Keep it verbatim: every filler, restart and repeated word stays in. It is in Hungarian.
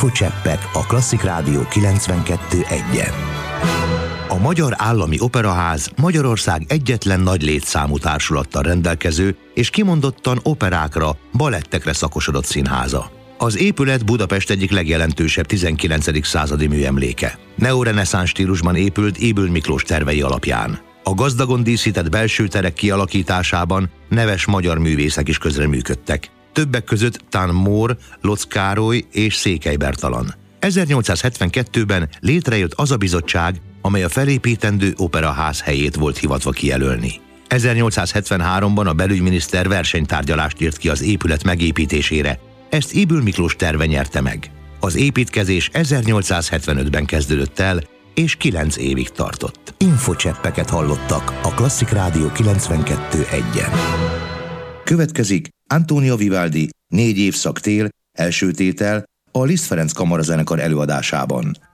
Infocseppek a Klasszik Rádió kilencvenkettő egyen. A Magyar Állami Operaház Magyarország egyetlen nagy létszámú társulattal rendelkező és kimondottan operákra, balettekre szakosodott színháza. Az épület Budapest egyik legjelentősebb tizenkilencedik századi műemléke. Neoreneszánsz stílusban épült Ybl Miklós tervei alapján. A gazdagon díszített belső terek kialakításában neves magyar művészek is közreműködtek. Többek között Tán Mór, Lotz Károly és Székely Bertalan. ezernyolcszázhetvenkettőben létrejött az a bizottság, amely a felépítendő operaház helyét volt hivatva kijelölni. ezernyolcszázhetvenháromban a belügyminiszter versenytárgyalást írt ki az épület megépítésére, ezt Ybl Miklós terve nyerte meg. Az építkezés ezernyolcszázhetvenötben kezdődött el, és kilenc évig tartott. Infocseppeket hallottak a Klasszik Rádió kilencvenkettő egyen. Következik Antonio Vivaldi Négy évszak tél, első tétel a Liszt Ferenc Kamarazenekar előadásában.